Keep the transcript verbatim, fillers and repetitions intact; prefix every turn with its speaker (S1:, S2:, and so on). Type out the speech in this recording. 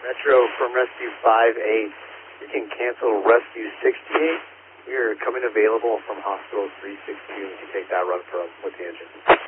S1: Metro from Rescue five eight. You can cancel Rescue sixty-eight. We are coming available from Hospital three sixteen. You can take that run for us with the engine.